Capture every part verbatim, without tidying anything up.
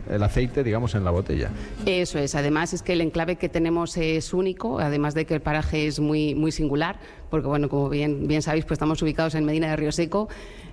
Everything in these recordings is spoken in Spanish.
el aceite, digamos, en la botella. Eso es. Además es que el enclave que tenemos es único, además de que el paraje es muy, muy singular, porque bueno, como bien, bien sabéis, pues estamos ubicados en Medina de Río Seco.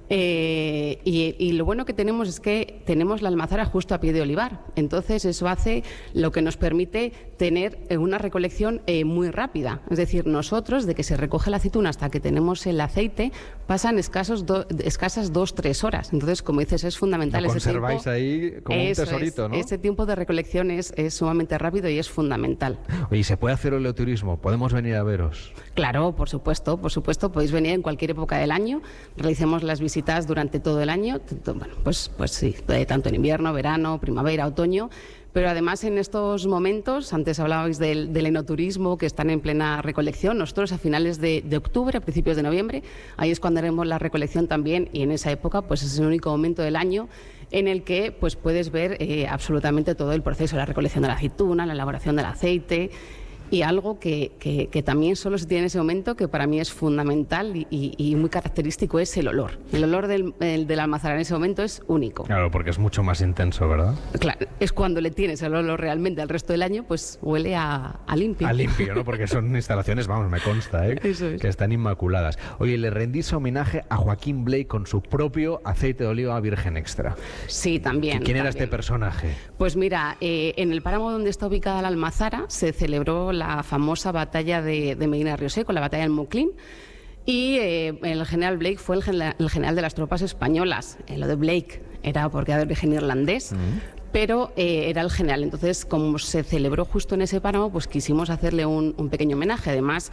Eh, y, y lo bueno que tenemos es que tenemos la almazara justo a pie de olivar, entonces eso hace lo que nos permite tener una recolección eh, muy rápida, es decir, nosotros de que se recoge la aceituna hasta que tenemos el aceite pasan escasos do, escasas dos, tres horas, entonces como dices es fundamental. Lo ese conserváis tiempo, ahí como un tesorito, es, ¿no? Ese tiempo de recolección es, es sumamente rápido y es fundamental. Oye, ¿se puede hacer oleoturismo? ¿Podemos venir a veros? Claro, por supuesto, por supuesto, podéis venir en cualquier época del año, realicemos las visitas durante todo el año, bueno, pues, pues sí, tanto en invierno, verano, primavera, otoño, pero además en estos momentos, antes hablabais del, del enoturismo que están en plena recolección, nosotros a finales de, de octubre, a principios de noviembre, ahí es cuando haremos la recolección también y en esa época pues es el único momento del año en el que pues puedes ver eh, absolutamente todo el proceso, la recolección de la aceituna, la elaboración del aceite. Y algo que, que, que también solo se tiene en ese momento, que para mí es fundamental y, y, y muy característico, es el olor. El olor del, el, del almazara en ese momento es único. Claro, porque es mucho más intenso, ¿verdad? Claro, es cuando le tienes el olor realmente al resto del año, pues huele a, a limpio. A limpio, ¿no? Porque son instalaciones, vamos, me consta, ¿eh? Eso es. Que están inmaculadas. Oye, le rendís homenaje a Joaquín Blake con su propio aceite de oliva virgen extra. Sí, también. ¿Quién también. era este personaje? Pues mira, eh, en el páramo donde está ubicada la almazara se celebró la famosa batalla de, de Medina de Río Seco, la batalla del Moclín, y eh, el general Blake fue el general, el general de las tropas españolas. Eh, lo de Blake era porque era de origen irlandés, mm. pero eh, era el general. Entonces, como se celebró justo en ese páramo, pues quisimos hacerle un, un pequeño homenaje. Además,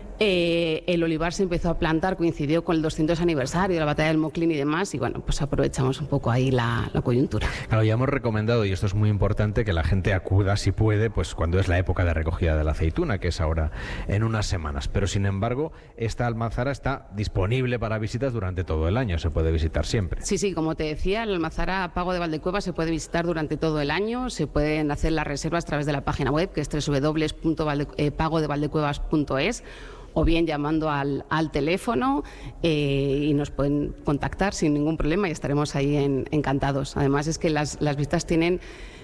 Eh, el olivar se empezó a plantar, coincidió con el doscientos aniversario de la batalla del Moclín y demás, y bueno, pues aprovechamos un poco ahí la, la coyuntura. Claro, ya hemos recomendado, y esto es muy importante, que la gente acuda si puede, pues cuando es la época de recogida de la aceituna, que es ahora en unas semanas. Pero sin embargo, esta almazara está disponible para visitas durante todo el año, se puede visitar siempre. Sí, sí, como te decía, la almazara Pago de Valdecuevas se puede visitar durante todo el año, se pueden hacer las reservas a través de la página web, que es doble u doble u doble u punto pago de valdecuevas punto es, o bien llamando al, al teléfono eh, y nos pueden contactar sin ningún problema y estaremos ahí en, encantados. Además es que las, las visitas tienen...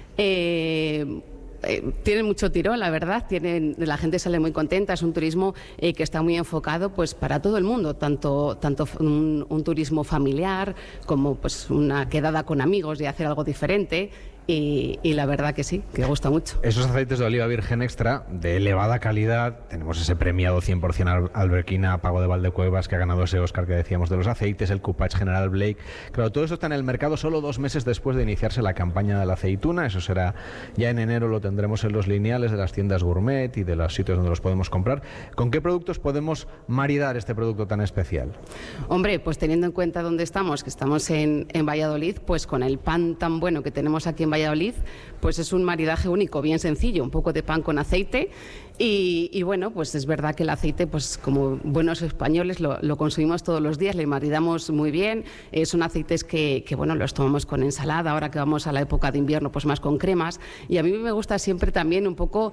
Eh, Eh, tienen mucho tirón, la verdad, tienen, la gente sale muy contenta, es un turismo eh, que está muy enfocado pues para todo el mundo, tanto, tanto un, un turismo familiar como pues una quedada con amigos y hacer algo diferente. Y, y la verdad que sí, que gusta mucho. Esos aceites de oliva virgen extra de elevada calidad, tenemos ese premiado cien por cien Alberquina Pago de Valdecuevas que ha ganado ese Oscar que decíamos de los aceites, el Coupage General Blake. Claro, todo eso está en el mercado solo dos meses después de iniciarse la campaña de la aceituna. Eso será ya en enero, lo tendremos en los lineales de las tiendas gourmet y de los sitios donde los podemos comprar. ¿Con qué productos podemos maridar este producto tan especial? Hombre, pues teniendo en cuenta dónde estamos, que estamos en, en Valladolid, pues con el pan tan bueno que tenemos aquí en Valladolid, pues es un maridaje único, bien sencillo, un poco de pan con aceite y, y bueno, pues es verdad que el aceite, pues como buenos españoles lo, lo consumimos todos los días, le maridamos muy bien, eh, son aceites que, que bueno, los tomamos con ensalada, ahora que vamos a la época de invierno, pues más con cremas, y a mí me gusta siempre también un poco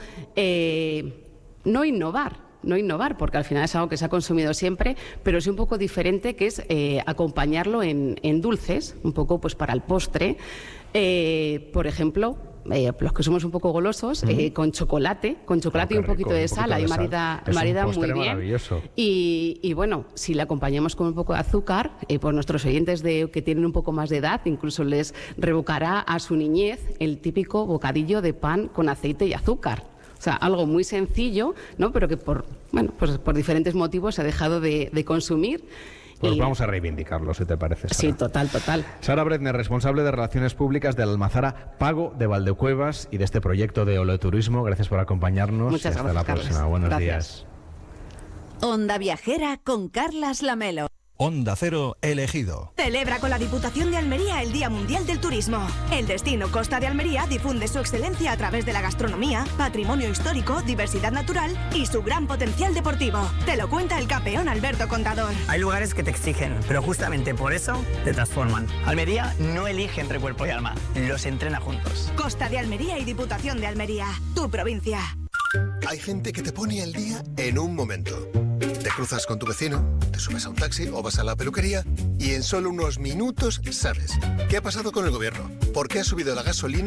eh, no innovar, no innovar, porque al final es algo que se ha consumido siempre, pero sí un poco diferente, que es eh, acompañarlo en, en dulces, un poco pues para el postre. Eh, por ejemplo, eh, los que somos un poco golosos, mm. eh, con chocolate, con chocolate oh, y un poquito rico, de un sal, poquito ahí de marida, sal. marida es un muy bien. Maravilloso. Y, y bueno, si le acompañamos con un poco de azúcar, eh, por nuestros oyentes de, que tienen un poco más de edad, incluso les revocará a su niñez el típico bocadillo de pan con aceite y azúcar. O sea, algo muy sencillo, ¿no? Pero que por, bueno, pues por diferentes motivos se ha dejado de, de consumir. Pues y... vamos a reivindicarlo, si te parece, Sara. Sí, total, total. Sara Bretner, responsable de Relaciones Públicas de la almazara Pago de Valdecuevas y de este proyecto de oleoturismo. Gracias por acompañarnos. Muchas y hasta gracias, la próxima. Carles. Buenos Gracias. días. Onda Viajera con Carlas Lamelo. Onda Cero elegido. Celebra con la Diputación de Almería el Día Mundial del Turismo. El destino Costa de Almería difunde su excelencia a través de la gastronomía, patrimonio histórico, diversidad natural y su gran potencial deportivo. Te lo cuenta el campeón Alberto Contador. Hay lugares que te exigen, pero justamente por eso te transforman. Almería no elige entre cuerpo y alma, los entrena juntos. Costa de Almería y Diputación de Almería, tu provincia. Hay gente que te pone al día en un momento. Te cruzas con tu vecino, te subes a un taxi o vas a la peluquería y en solo unos minutos sabes qué ha pasado con el gobierno, por qué ha subido la gasolina